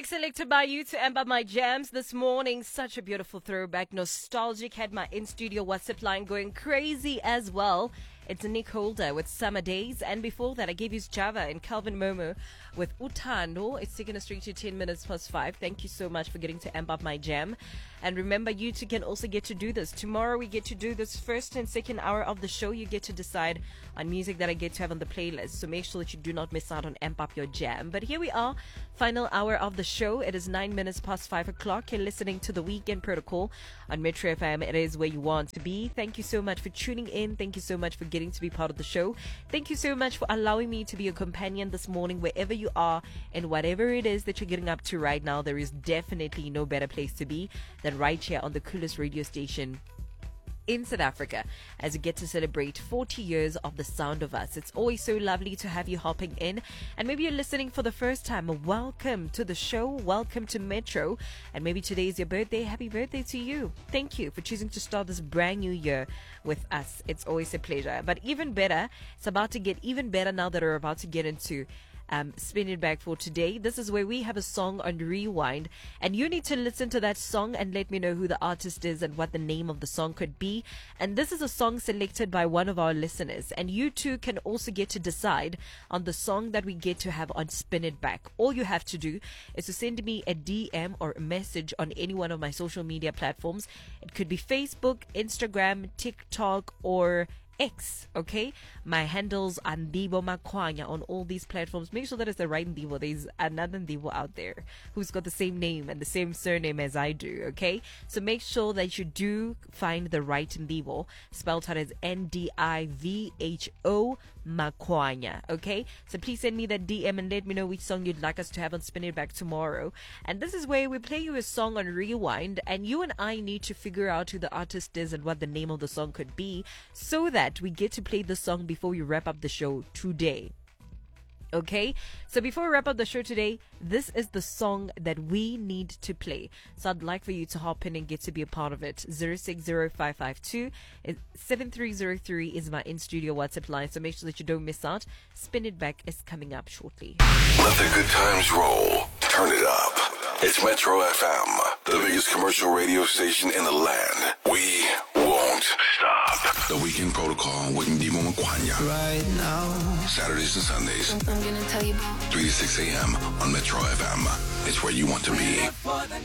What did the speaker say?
Music selected by you to amp up my jams this morning. Such a beautiful throwback, nostalgic. Had my in-studio WhatsApp line going crazy as well. It's Nick Holder with Summer Days. And before that, I gave you Java and Calvin Momo with Utando. It's taken us straight to 10 minutes past 5. Thank you so much for getting to amp up my jam. And remember, you two can also get to do this. Tomorrow, we get to do this first and second hour of the show. You get to decide on music that I get to have on the playlist. So make sure that you do not miss out on amp up your jam. But here we are, final hour of the show. It is 9 minutes past 5 o'clock. You're listening to the Weekend Protocol on Metro FM. It is where you want to be. Thank you so much for tuning in. Thank you so much for getting to be part of the show. Thank you so much for allowing me to be your companion this morning, wherever you are and whatever it is that you're getting up to right now. There is definitely no better place to be than right here on the coolest radio station in South Africa, as we get to celebrate 40 years of the sound of us. It's always so lovely to have you hopping in, and maybe you're listening for the first time. Welcome to the show, welcome to Metro, and maybe today is your birthday. Happy birthday to you. Thank you for choosing to start this brand new year with us. It's always a pleasure. But even better, it's about to get even better now that we're about to get into Spin It Back for today. This is where we have a song on rewind, and you need to listen to that song and let me know who the artist is and what the name of the song could be. And this is a song selected by one of our listeners, and you too can also get to decide on the song that we get to have on Spin It Back. All you have to do is to send me a DM or a message on any one of my social media platforms. It could be Facebook, Instagram, TikTok, or X, okay? My handles are Ndibo Makwanya on all these platforms. Make sure that it's the right Ndibo. There's another Ndibo out there who's got the same name and the same surname as I do, okay? So make sure that you do find the right Ndibo, spelled out as Ndivo Makwanya, okay? So please send me that DM and let me know which song you'd like us to have on Spin It Back tomorrow. And this is where we play you a song on rewind, and you and I need to figure out who the artist is and what the name of the song could be, so that we get to play the song before we wrap up the show today. Okay, so before we wrap up the show today, this is the song that we need to play. So I'd like for you to hop in and get to be a part of it. 060552 7303 is my in-studio WhatsApp line, so make sure that you don't miss out. Spin It Back is coming up shortly. Let the good times roll. Turn it up. It's Metro FM, the biggest commercial radio station in the land. We won't stop. The Weekend Protocol with Ndibo Makwanya. Right now. Saturdays and Sundays, I'm gonna tell you about 3 to 6 a.m. on Metro FM. It's where you want to be.